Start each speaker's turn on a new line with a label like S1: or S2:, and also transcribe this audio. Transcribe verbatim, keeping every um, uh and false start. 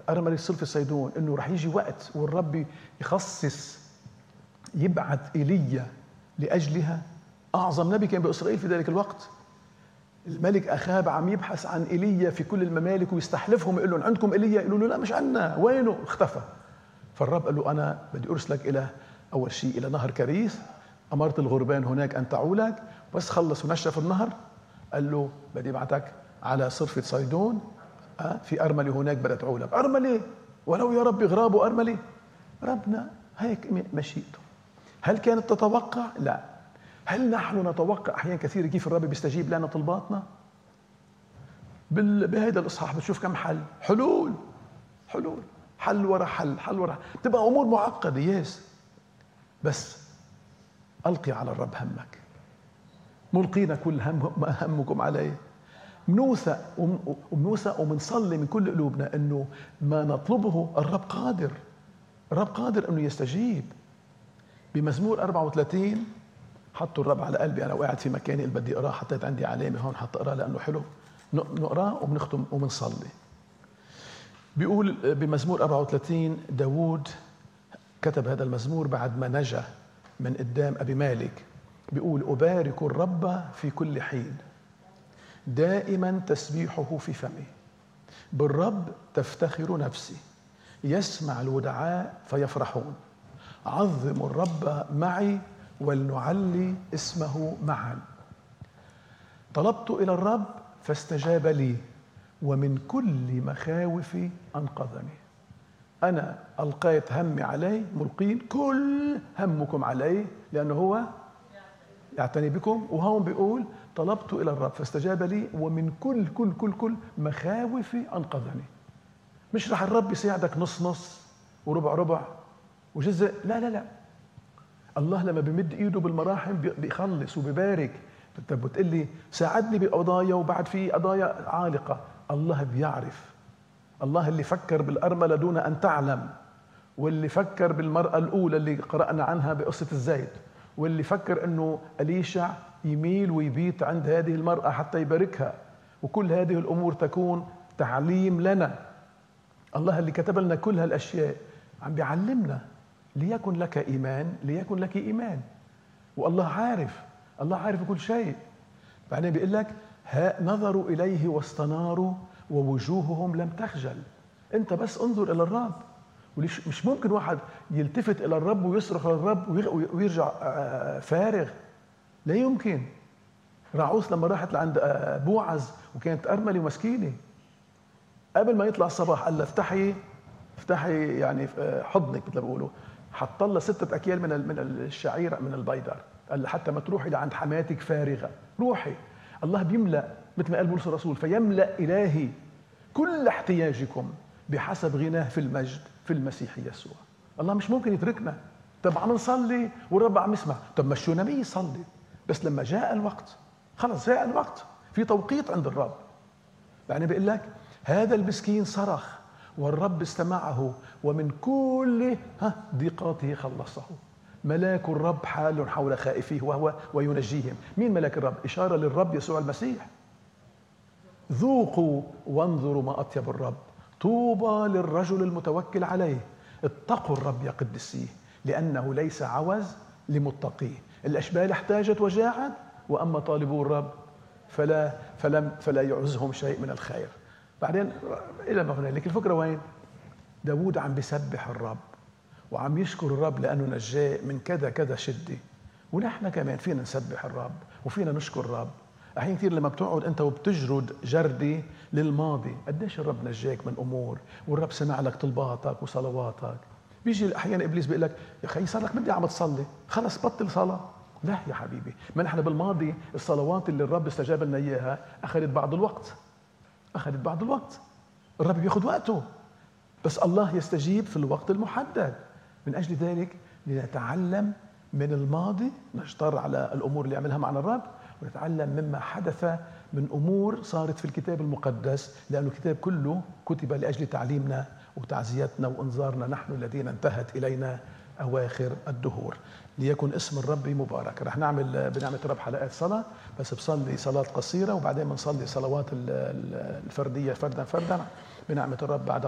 S1: أرملة صلف صيدون إنه رح يجي وقت والرب يخصص يبعث إيليا لأجلها. أعظم نبي كان بإسرائيل في ذلك الوقت. الملك أخاب عم يبحث عن إيليا في كل الممالك ويستحلفهم، يقول لهم عندكم إيليا؟ يقولوا له لا مش عندنا، وينه؟ اختفى. فالرب قال له أنا بدي أرسلك إلى أول شيء إلى نهر كريث، أمرت الغربان هناك أن تعولك، بس خلص ونشف النهر قال له بدي ابعتك على صرفة صيدون، أه؟ في أرملة هناك بدها تعولك. أرملة؟ ولو يا ربي غراب وأرملة؟ ربنا هيك مشيئته. هل كانت تتوقع؟ لا. هل نحن نتوقع أحيانا كثيرة كيف الرب بيستجيب لنا طلباتنا؟ بهذا الإصحاح بتشوف كم حل، حلول حلول حل ورا حل حل ورا حل. تبقى أمور معقدة ياس، بس ألقي على الرب همك. ملقينا كل هم همكم عليه. منوثق ومنوثق ومنصلي من كل قلوبنا إنه ما نطلبه الرب قادر. الرب قادر إنه يستجيب. بمزمور أربعة وثلاثين حطوا الرب على قلبي أنا وقعد في مكاني اللي بدي أقراه، حطيت عندي علامة هون حط أقراه لأنه حلو. نقراه وبنختم وبنصلي. بيقول بمزمور أربعة وثلاثين داود كتب هذا المزمور بعد ما نجا من قدام أبي مالك. بيقول أبارك الرب في كل حين، دائما تسبيحه في فمي. بالرب تفتخر نفسي، يسمع الودعاء فيفرحون. عظموا الرب معي ولنعلي اسمه معا. طلبت إلى الرب فاستجاب لي، ومن كل مخاوفي أنقذني. أنا ألقيت همي عليه، ملقين كل همكم عليه لأنه هو يعتني بكم. وهون بيقول طلبت إلى الرب فاستجاب لي، ومن كل كل كل كل مخاوفي أنقذني. مش رح الرب يساعدك نص نص وربع ربع وجزء، لا لا لا. الله لما بيمد ايده بالمراحم بيخلص وبيبارك. طب بتقول لي ساعدني بقضايا وبعد في قضايا عالقة. الله بيعرف. الله اللي فكر بالأرملة دون أن تعلم، واللي فكر بالمرأة الأولى اللي قرأنا عنها بقصة الزيت، واللي فكر أنه أليشع يميل ويبيت عند هذه المرأة حتى يباركها. وكل هذه الأمور تكون تعليم لنا. الله اللي كتب لنا كل هالأشياء عم بيعلمنا ليكن لك إيمان، ليكن لك إيمان. والله عارف، الله عارف كل شيء. بعدين بيقول لك ها نظروا إليه واستناروا ووجوههم لم تخجل. أنت بس انظر إلى الرب. وليش مش ممكن واحد يلتفت إلى الرب ويصرخ للرب ويرجع فارغ؟ لا يمكن. راعوث لما راحت لعند بوعز وكانت أرملة ومسكينة، قبل ما يطلع الصباح قال لها افتحي افتحي يعني حضنك مثل ما بيقولوا. حط لها ستة أكيال من من الشعير من البيدر، قال لها حتى ما تروحي لعند حماتك فارغة، روحي. الله بيملأ مثل ما قال بولس الرسول فيملأ إلهي كل احتياجكم بحسب غناه في المجد في المسيح يسوع. الله مش ممكن يتركنا. طب عم نصلي والرب عم يسمع، طب مشونا بيه يصلي، بس لما جاء الوقت خلص جاء الوقت، في توقيت عند الرب. يعني بيقول لك هذا المسكين صرخ والرب استمعه ومن كل ها ضيقاته خلصه. ملاك الرب حال حول خائفيه وهو وينجيهم. مين ملاك الرب؟ إشارة للرب يسوع المسيح. ذوقوا وانظروا ما أطيب الرب، طوبى للرجل المتوكل عليه. اتقوا الرب يا قدسيه لأنه ليس عوز لمتقيه. الأشبال احتاجت وجاعت، وأما طالبو الرب فلا فلم فلا يعوزهم شيء من الخير. بعدين إلى ما هنالك الفكرة وين؟ داود عم بيسبح الرب وعم يشكر الرب لأنه نجاه من كذا كذا شدة. ونحن كمان فينا نسبح الرب وفينا نشكر الرب. أحيانا كثير لما بتقعد أنت وبتجرد جردي للماضي، قديش الرب نجاك من أمور والرب سمع لك طلباتك وصلواتك. بيجي أحيانا إبليس بيقول لك يا أخي صار لك بدي عم تصلي، خلص بطل صلاة. لا يا حبيبي، ما نحن بالماضي الصلوات اللي الرب استجاب لنا إياها أخذت بعض الوقت أخذت بعض الوقت. الرب بياخد وقته، بس الله يستجيب في الوقت المحدد. من أجل ذلك لنتعلم من الماضي، نشتر على الأمور اللي عملها معنا الرب، ونتعلم مما حدث من أمور صارت في الكتاب المقدس، لأن الكتاب كله كتب لأجل تعليمنا وتعزيتنا وإنذارنا نحن الذين انتهت إلينا أواخر الدهور. ليكن اسم الرب مبارك. رح نعمل بنعمة الرب حلقات صلاة، بس بصلي صلاة قصيرة وبعدين بنصلي صلوات الفردية فردا فردا بنعمة الرب بعد